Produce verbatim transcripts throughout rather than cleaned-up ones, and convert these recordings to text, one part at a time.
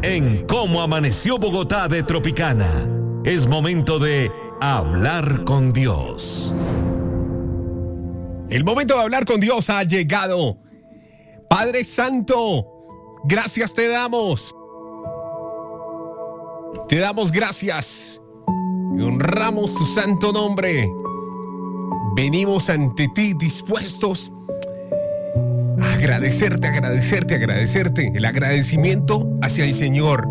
en Cómo Amaneció Bogotá de Tropicana. Es momento de hablar con Dios. El momento de hablar con Dios ha llegado. Padre Santo, gracias te damos. Te damos gracias y honramos tu santo nombre. Venimos ante ti dispuestos a agradecerte, agradecerte, agradecerte. El agradecimiento hacia el Señor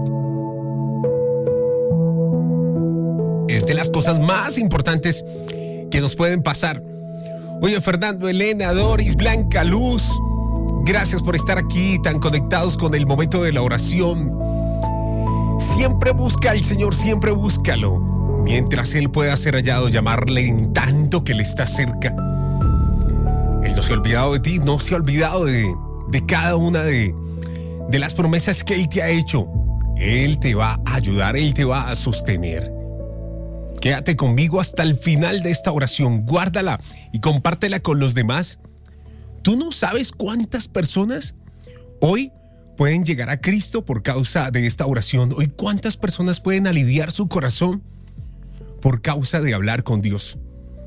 es de las cosas más importantes que nos pueden pasar. Oye, Fernando, Elena, Doris, Blanca, Luz, gracias por estar aquí tan conectados con el momento de la oración. Siempre busca al Señor, siempre búscalo. Mientras Él pueda ser hallado, llamarle en tanto que Él está cerca. Él no se ha olvidado de ti, no se ha olvidado de, de cada una de, de las promesas que Él te ha hecho. Él te va a ayudar, Él te va a sostener. Quédate conmigo hasta el final de esta oración, guárdala y compártela con los demás. Tú no sabes cuántas personas hoy pueden llegar a Cristo por causa de esta oración. Hoy cuántas personas pueden aliviar su corazón por causa de hablar con Dios.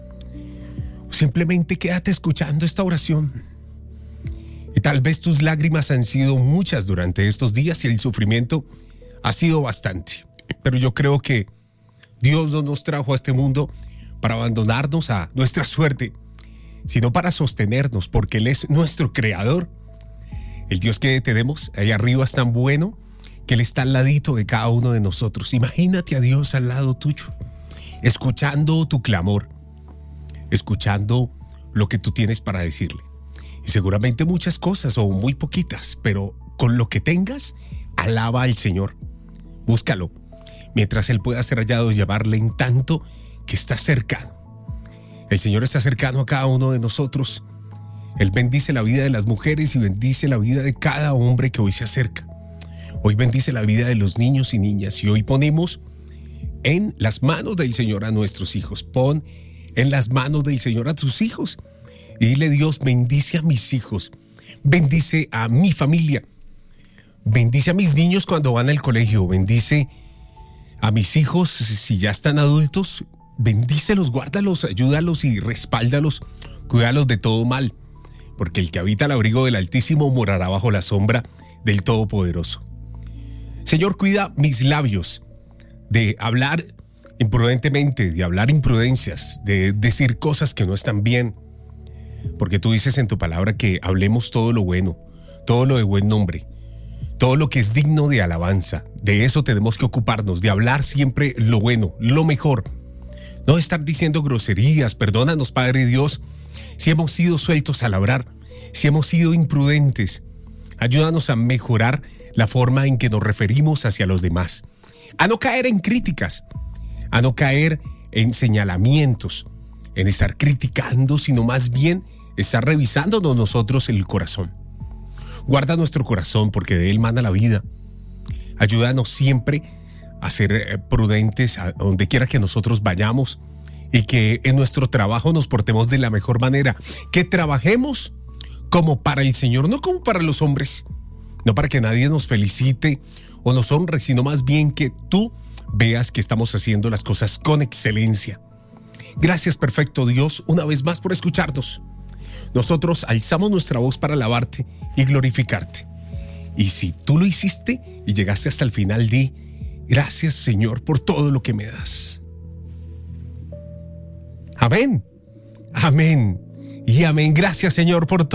Simplemente quédate escuchando esta oración. Y tal vez tus lágrimas han sido muchas durante estos días y el sufrimiento ha sido bastante. Pero yo creo que Dios no nos trajo a este mundo para abandonarnos a nuestra suerte, sino para sostenernos, porque Él es nuestro creador. El Dios que tenemos ahí arriba es tan bueno que Él está al ladito de cada uno de nosotros. Imagínate a Dios al lado tuyo, escuchando tu clamor, escuchando lo que tú tienes para decirle. Y seguramente muchas cosas o muy poquitas, pero con lo que tengas, alaba al Señor. Búscalo, mientras Él pueda ser hallado y llamarle en tanto que está cercano. El Señor está cercano a cada uno de nosotros. Él bendice la vida de las mujeres y bendice la vida de cada hombre que hoy se acerca. Hoy bendice la vida de los niños y niñas. Y hoy ponemos en las manos del Señor a nuestros hijos. Pon en las manos del Señor a tus hijos. Y dile: Dios, bendice a mis hijos. Bendice a mi familia. Bendice a mis niños cuando van al colegio. Bendice a mis hijos si ya están adultos. Bendícelos, guárdalos, ayúdalos y respáldalos. Cuídalos de todo mal. Porque el que habita al abrigo del Altísimo morará bajo la sombra del Todopoderoso. Señor, cuida mis labios de hablar imprudentemente, de hablar imprudencias, de decir cosas que no están bien. Porque tú dices en tu palabra que hablemos todo lo bueno, todo lo de buen nombre, todo lo que es digno de alabanza. De eso tenemos que ocuparnos, de hablar siempre lo bueno, lo mejor. No de estar diciendo groserías. Perdónanos, Padre Dios, si hemos sido sueltos al hablar, si hemos sido imprudentes. Ayúdanos a mejorar la forma en que nos referimos hacia los demás. A no caer en críticas, a no caer en señalamientos, en estar criticando, sino más bien estar revisándonos nosotros el corazón. Guarda nuestro corazón, porque de él mana la vida. Ayúdanos siempre a ser prudentes a donde quiera que nosotros vayamos, y que en nuestro trabajo nos portemos de la mejor manera, que trabajemos como para el Señor, no como para los hombres, no para que nadie nos felicite o nos honre, sino más bien que tú veas que estamos haciendo las cosas con excelencia. Gracias, perfecto Dios, una vez más por escucharnos. Nosotros alzamos nuestra voz para alabarte y glorificarte. Y si tú lo hiciste y llegaste hasta el final, di: gracias, Señor, por todo lo que me das. Amén, amén y amén. Gracias, Señor, por todo.